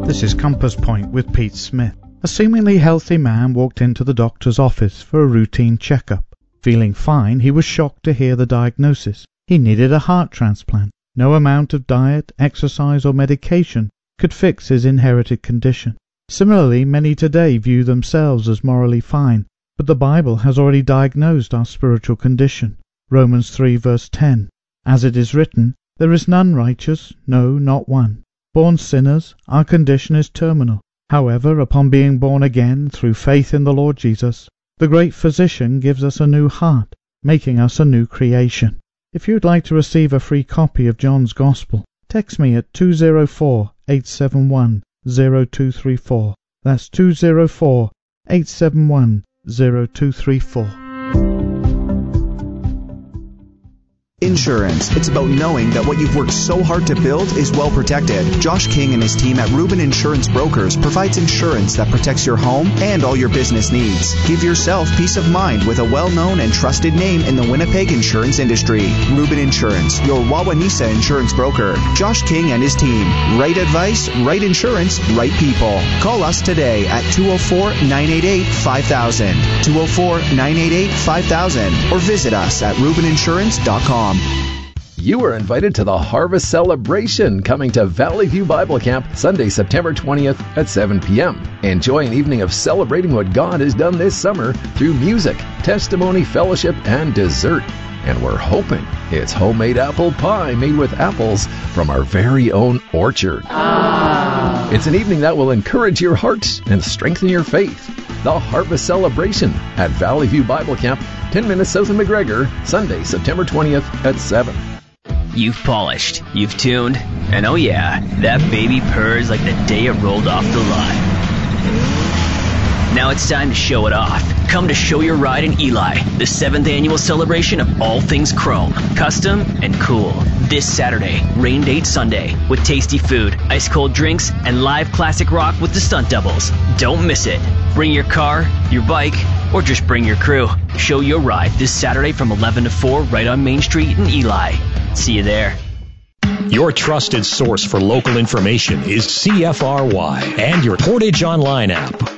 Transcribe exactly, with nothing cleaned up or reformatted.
This is Compass Point with Pete Smith. A seemingly healthy man walked into the doctor's office for a routine checkup. Feeling fine, he was shocked to hear the diagnosis. He needed a heart transplant. No amount of diet, exercise, or medication could fix his inherited condition. Similarly, many today view themselves as morally fine, but the Bible has already diagnosed our spiritual condition. Romans three verse ten. As it is written, there is none righteous, no, not one. Born sinners, our condition is terminal. However, upon being born again through faith in the Lord Jesus, the great physician gives us a new heart, making us a new creation. If you would like to receive a free copy of John's Gospel, text me at two oh four, eight seven one, oh two three four. That's two oh four, eight seven one, oh two three four. Insurance. It's about knowing that what you've worked so hard to build is well protected. Josh King and his team at Rubin Insurance Brokers provides insurance that protects your home and all your business needs. Give yourself peace of mind with a well-known and trusted name in the Winnipeg insurance industry. Rubin Insurance, your Wawanesa insurance broker. Josh King and his team. Right advice, right insurance, right people. Call us today at two oh four, nine eight eight, five thousand, two oh four, nine eight eight, five thousand, or visit us at rubin insurance dot com. You are invited to the Harvest Celebration coming to Valley View Bible Camp Sunday, September twentieth at seven p.m. Enjoy an evening of celebrating what God has done this summer through music, testimony, fellowship, and dessert. And we're hoping it's homemade apple pie made with apples from our very own orchard. Ah. It's an evening that will encourage your heart and strengthen your faith. The Harvest Celebration at Valley View Bible Camp, ten minutes south of McGregor, Sunday, September twentieth at seven. You've polished, you've tuned, and oh yeah, that baby purrs like the day it rolled off the line. Now it's time to show it off. Come to Show Your Ride in Eli, the seventh annual celebration of all things chrome, custom, and cool. This Saturday, rain date Sunday, with tasty food, ice cold drinks, and live classic rock with the stunt doubles. Don't miss it. Bring your car, your bike, or just bring your crew. Show Your Ride this Saturday from eleven to four right on Main Street in Eli. See you there. Your trusted source for local information is C F R Y and your Portage Online app.